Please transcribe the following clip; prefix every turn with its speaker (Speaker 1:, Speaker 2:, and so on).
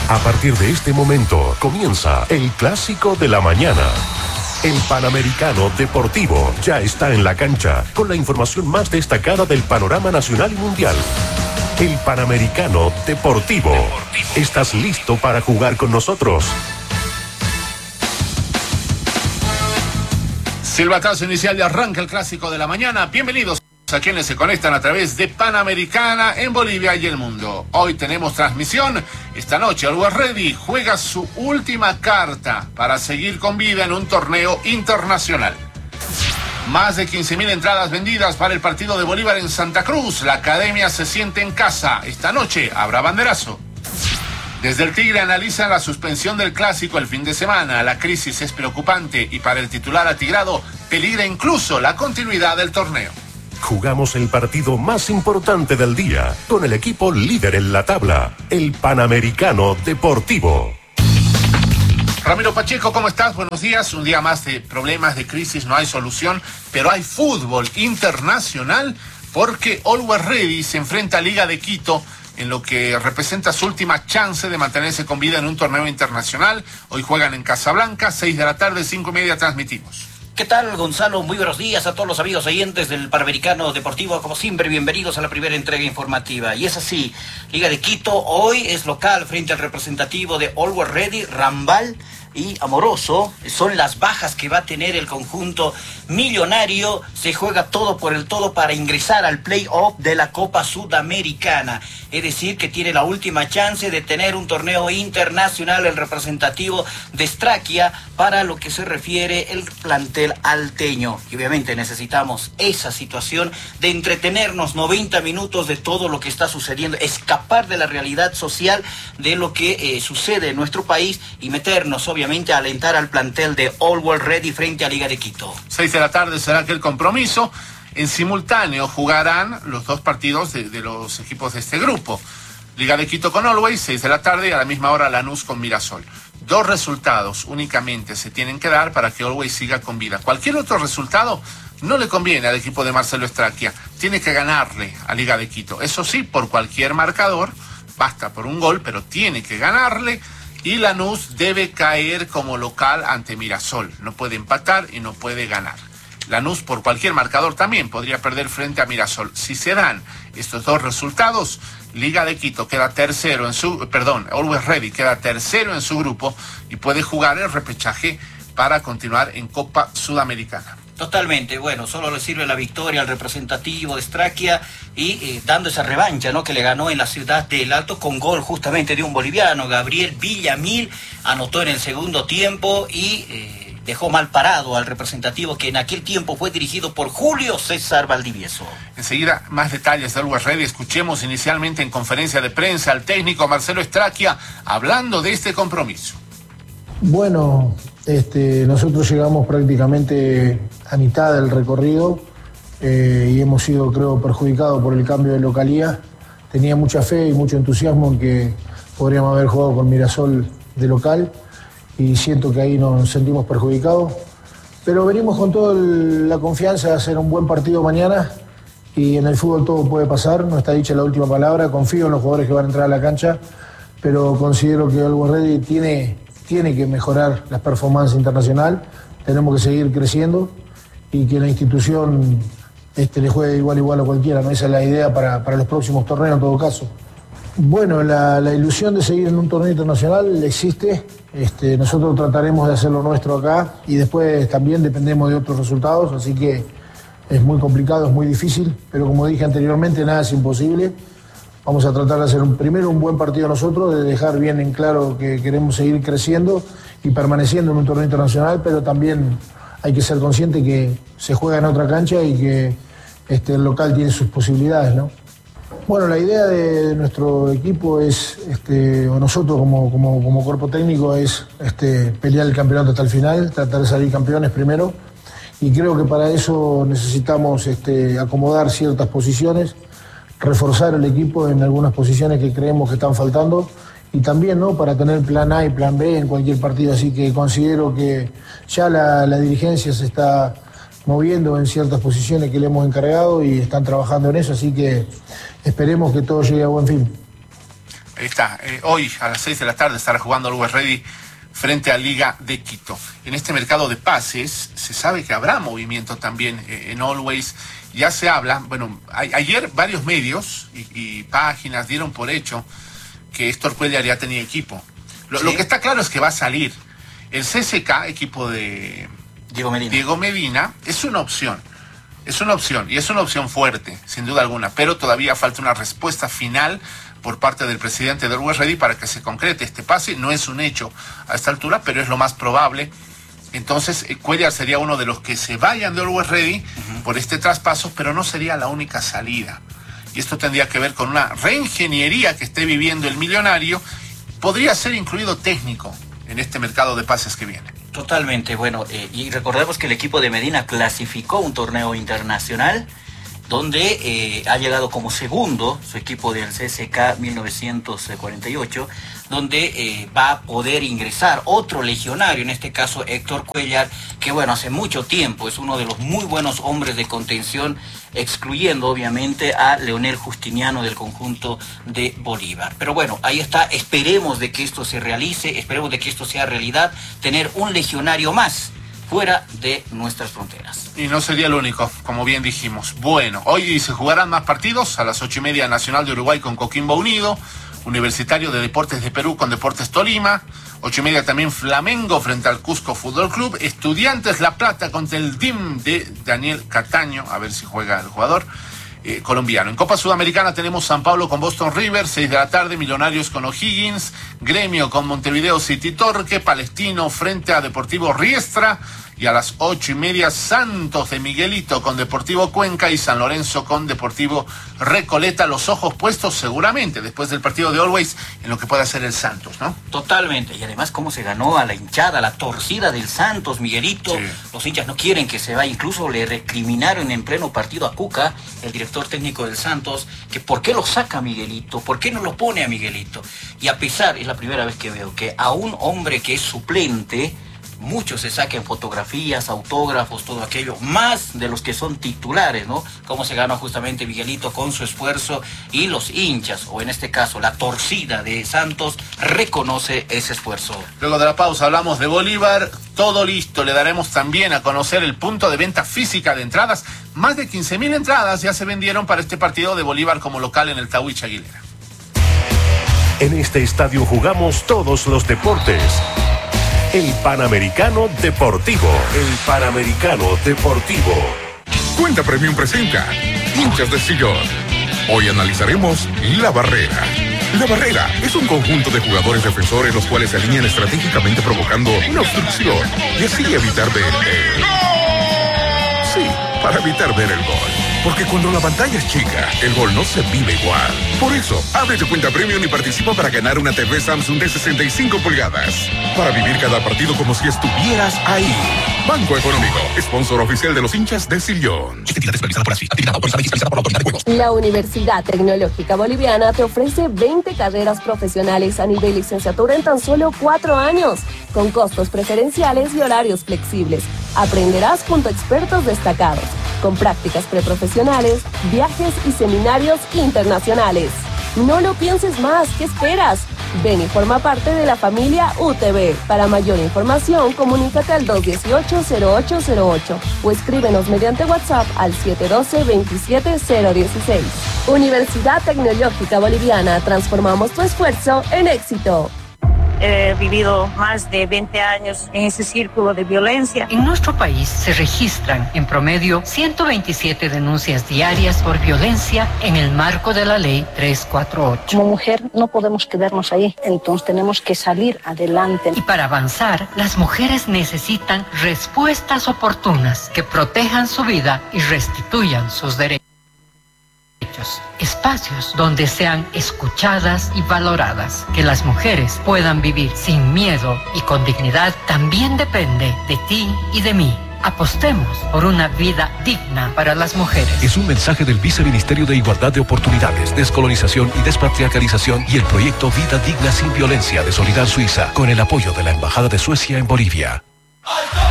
Speaker 1: A partir de este momento comienza el Clásico de la Mañana. El Panamericano Deportivo ya está en la cancha con la información más destacada del panorama nacional y mundial. El Panamericano Deportivo. ¿Estás listo para jugar con nosotros?
Speaker 2: Silbatazo inicial de arranca el Clásico de la Mañana. Bienvenidos a quienes se conectan a través de Panamericana en Bolivia y el mundo. Hoy tenemos transmisión. Esta noche Always Ready juega su última carta para seguir con vida en un torneo internacional. Más de 15.000 entradas vendidas para el partido de Bolívar en Santa Cruz. La academia se siente en casa. Esta noche habrá banderazo. Desde el Tigre analizan la suspensión del Clásico el fin de semana. La crisis es preocupante y para el titular atigrado peligra incluso la continuidad del torneo.
Speaker 1: Jugamos el partido más importante del día con el equipo líder en la tabla, el Panamericano Deportivo.
Speaker 2: Ramiro Pacheco, ¿cómo estás? Buenos días. Un día más de problemas, de crisis, no hay solución, pero hay fútbol internacional porque Always Ready se enfrenta a Liga de Quito en lo que representa su última chance de mantenerse con vida en un torneo internacional. Hoy juegan en Casablanca, 6 de la tarde, 5:30 transmitimos.
Speaker 3: ¿Qué tal, Gonzalo? Muy buenos días a todos los amigos oyentes del Panamericano Deportivo. Como siempre, bienvenidos a la primera entrega informativa. Y es así, Liga de Quito hoy es local frente al representativo de Always Ready, Rambal y Amoroso. Son las bajas que va a tener el conjunto millonario. Se juega todo por el todo para ingresar al play-off de la Copa Sudamericana. Es decir, que tiene la última chance de tener un torneo internacional el representativo de Straquia para lo que se refiere el plantel alteño. Y obviamente necesitamos esa situación de entretenernos 90 minutos de todo lo que está sucediendo, escapar de la realidad social de lo que sucede en nuestro país y meternos obviamente a alentar al plantel de Always Ready frente a Liga de Quito.
Speaker 2: 6 de la tarde será aquel compromiso. En simultáneo jugarán los dos partidos de los equipos de este grupo. Liga de Quito con Always, 6 de la tarde, y a la misma hora Lanús con Mirasol. 2 resultados únicamente se tienen que dar para que Always siga con vida. Cualquier otro resultado no le conviene al equipo de Marcelo Straquia. Tiene que ganarle a Liga de Quito. Eso sí, por cualquier marcador, basta por un gol, pero tiene que ganarle. Y Lanús debe caer como local ante Mirasol. No puede empatar y no puede ganar. Lanús por cualquier marcador también podría perder frente a Mirasol. Si se dan estos dos resultados, Liga de Quito queda tercero Always Ready queda tercero en su grupo y puede jugar el repechaje para continuar en Copa Sudamericana.
Speaker 3: Totalmente, bueno, solo le sirve la victoria al representativo de Straquia y dando esa revancha, ¿no?, que le ganó en la ciudad del Alto con gol justamente de un boliviano. Gabriel Villamil anotó en el segundo tiempo y dejó mal parado al representativo que en aquel tiempo fue dirigido por Julio César Valdivieso.
Speaker 2: Enseguida, más detalles de Always Ready. Escuchemos inicialmente en conferencia de prensa al técnico Marcelo Straquia hablando de este compromiso.
Speaker 4: Bueno, nosotros llegamos prácticamente a mitad del recorrido y hemos sido, creo, perjudicados por el cambio de localía. Tenía mucha fe y mucho entusiasmo en que podríamos haber jugado con Mirasol de local y siento que ahí nos sentimos perjudicados. Pero venimos con toda la confianza de hacer un buen partido mañana y en el fútbol todo puede pasar, no está dicha la última palabra. Confío en los jugadores que van a entrar a la cancha, pero considero que Always Ready tiene que mejorar la performance internacional, tenemos que seguir creciendo y que la institución le juegue igual a cualquiera, ¿no? Esa es la idea para los próximos torneos en todo caso. Bueno, la ilusión de seguir en un torneo internacional existe, nosotros trataremos de hacer lo nuestro acá y después también dependemos de otros resultados, así que es muy complicado, es muy difícil, pero como dije anteriormente, nada es imposible. Vamos a tratar de hacer primero un buen partido nosotros, de dejar bien en claro que queremos seguir creciendo y permaneciendo en un torneo internacional, pero también hay que ser consciente que se juega en otra cancha y que el local tiene sus posibilidades, ¿no? Bueno, la idea de nuestro equipo es, o nosotros como cuerpo técnico, es pelear el campeonato hasta el final, tratar de salir campeones primero, y creo que para eso necesitamos acomodar ciertas posiciones, reforzar el equipo en algunas posiciones que creemos que están faltando y también, ¿no?, para tener plan A y plan B en cualquier partido. Así que considero que ya la dirigencia se está moviendo en ciertas posiciones que le hemos encargado y están trabajando en eso, así que esperemos que todo llegue a buen fin.
Speaker 2: está. Hoy a las 6 de la tarde estará jugando Always Ready frente a Liga de Quito. En este mercado de pases se sabe que habrá movimiento también en Always. Ya se habla, bueno, ayer varios medios y páginas dieron por hecho que Héctor Cuellar ya tenía equipo. Lo que está claro es que va a salir. El CSK, equipo de Diego Medina, es una opción. Es una opción, y es una opción fuerte, sin duda alguna, pero todavía falta una respuesta final por parte del presidente de Always Ready para que se concrete este pase. No es un hecho a esta altura, pero es lo más probable. Entonces, Cuellar sería uno de los que se vayan de Always Ready por este traspaso, pero no sería la única salida. Y esto tendría que ver con una reingeniería que esté viviendo el millonario. Podría ser incluido técnico en este mercado de pases que viene.
Speaker 3: Totalmente, bueno, y recordemos que el equipo de Medina clasificó un torneo internacional donde ha llegado como segundo su equipo del CSK 1948, donde va a poder ingresar otro legionario, en este caso Héctor Cuellar, que bueno, hace mucho tiempo es uno de los muy buenos hombres de contención, excluyendo obviamente a Leonel Justiniano del conjunto de Bolívar. Pero bueno, ahí está, esperemos de que esto se realice, esperemos de que esto sea realidad, tener un legionario más fuera de nuestras fronteras.
Speaker 2: Y no sería el único, como bien dijimos. Bueno, hoy se jugarán más partidos. A las 8:30 Nacional de Uruguay con Coquimbo Unido, Universitario de Deportes de Perú con Deportes Tolima, 8:30 también Flamengo frente al Cusco Fútbol Club, Estudiantes La Plata contra el DIM de Daniel Cataño, a ver si juega el jugador colombiano. En Copa Sudamericana tenemos San Pablo con Boston River, 6 de la tarde, Millonarios con O'Higgins, Gremio con Montevideo City Torque, Palestino frente a Deportivo Riestra, y a las 8:30 Santos de Miguelito con Deportivo Cuenca y San Lorenzo con Deportivo Recoleta. Los ojos puestos seguramente después del partido de Always en lo que puede hacer el Santos, ¿no?
Speaker 3: Totalmente, y además cómo se ganó a la hinchada, la torcida del Santos, Miguelito. Sí. Los hinchas no quieren que se vaya, incluso le recriminaron en pleno partido a Cuca, el director técnico del Santos, que por qué lo saca a Miguelito, por qué no lo pone a Miguelito. Y a pesar, es la primera vez que veo que a un hombre que es suplente, muchos se saquen fotografías, autógrafos, todo aquello, más de los que son titulares, ¿no? Cómo se ganó justamente Miguelito con su esfuerzo, y los hinchas, o en este caso la torcida de Santos, reconoce ese esfuerzo.
Speaker 2: Luego de la pausa hablamos de Bolívar, todo listo, le daremos también a conocer el punto de venta física de entradas. Más de 15,000 entradas ya se vendieron para este partido de Bolívar como local en el Tawich Aguilera.
Speaker 1: En este estadio jugamos todos los deportes. El Panamericano Deportivo. El Panamericano Deportivo.
Speaker 5: Cuenta Premium presenta Hinchas de Sillón. Hoy analizaremos La Barrera. La Barrera es un conjunto de jugadores defensores los cuales se alinean estratégicamente provocando una obstrucción y así evitar ver Sí, para evitar ver el gol. Porque cuando la pantalla es chica, el gol no se vive igual. Por eso, abre tu cuenta Premium y participa para ganar una TV Samsung de 65 pulgadas. Para vivir cada partido como si estuvieras ahí. Banco Económico, sponsor oficial de los hinchas de Sillón.
Speaker 6: La Universidad Tecnológica Boliviana te ofrece 20 carreras profesionales a nivel licenciatura en tan solo 4 años, con costos preferenciales y horarios flexibles. Aprenderás junto a expertos destacados, con prácticas preprofesionales, viajes y seminarios internacionales. No lo pienses más, ¿qué esperas? Ven y forma parte de la familia UTB. Para mayor información, comunícate al 218-0808 o escríbenos mediante WhatsApp al 712-27016. Universidad Tecnológica Boliviana, transformamos tu esfuerzo en éxito.
Speaker 7: He vivido más de 20 años en ese círculo de violencia.
Speaker 8: En nuestro país se registran en promedio 127 denuncias diarias por violencia en el marco de la ley 348.
Speaker 7: Como mujer no podemos quedarnos ahí, entonces tenemos que salir adelante.
Speaker 8: Y para avanzar, las mujeres necesitan respuestas oportunas que protejan su vida y restituyan sus derechos. Espacios donde sean escuchadas y valoradas. Que las mujeres puedan vivir sin miedo y con dignidad también depende de ti y de mí. Apostemos por una vida digna para las mujeres.
Speaker 9: Es un mensaje del Viceministerio de Igualdad de Oportunidades, Descolonización y Despatriarcalización y el proyecto Vida Digna Sin Violencia de Solidar Suiza, con el apoyo de la Embajada de Suecia en Bolivia.